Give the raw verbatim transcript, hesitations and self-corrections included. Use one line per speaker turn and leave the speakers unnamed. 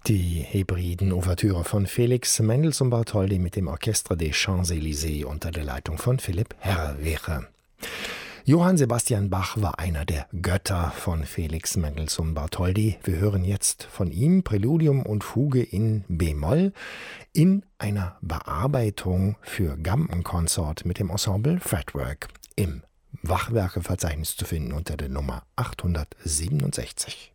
Die Hebriden-Ouvertüre von Felix Mendelssohn Bartholdy mit dem Orchestre des Champs-Élysées unter der Leitung von Philipp Herrwehe. Johann Sebastian Bach war einer der Götter von Felix Mendelssohn Bartholdy. Wir hören jetzt von ihm Präludium und Fuge in B-Moll in einer Bearbeitung für Gambenkonsort mit dem Ensemble Fretwork im Bachwerkeverzeichnis zu finden unter der Nummer achthundertsiebenundsechzig.